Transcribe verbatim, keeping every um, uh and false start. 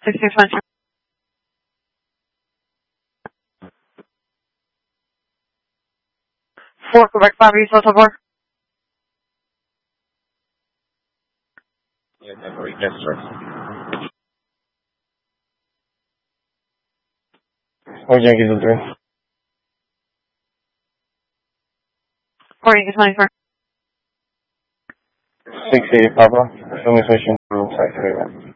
six six one. four Quebec properties, Hotel four. Yeah, definitely. Yes, sir. Four Yankees on three. four Yankees ninety-four. six eighty Papa. Film mission room site.